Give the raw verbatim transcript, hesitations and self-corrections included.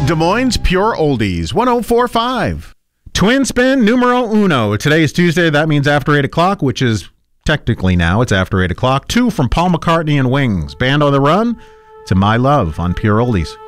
Des Moines Pure Oldies, one oh four point five. Twin spin numero uno. Today is Tuesday. That means after eight o'clock, which is technically now. It's after eight o'clock. Two from Paul McCartney and Wings. Band on the Run to My Love on Pure Oldies.